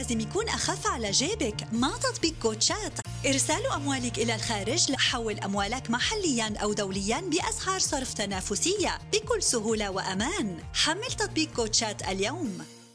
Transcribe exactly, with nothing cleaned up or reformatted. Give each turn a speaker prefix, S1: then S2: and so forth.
S1: لازم يكون أخف على جيبك مع تطبيق كوتشات. إرسال أموالك إلى الخارج لحول أموالك محلياً أو دولياً بأسعار صرف تنافسية بكل سهولة وأمان. حمل تطبيق كوتشات اليوم.